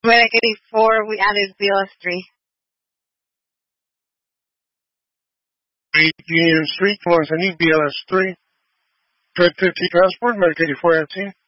Medic 84, we added BLS 3. 8 Union Street, Florence, I need BLS 3. Tread 50 transport, Medic 84 at scene.